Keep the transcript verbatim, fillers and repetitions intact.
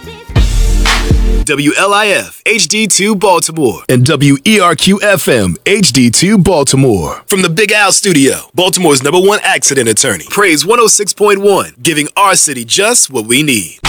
W L I F H D two Baltimore and W E R Q F M H D two Baltimore. From the Big Al Studio, Baltimore's number one accident attorney. Praise one oh six point one, giving our city just what we need.